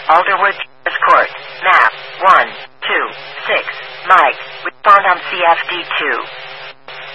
Alderwood Terrace Court. Map 126. Mike. Respond on CFD2.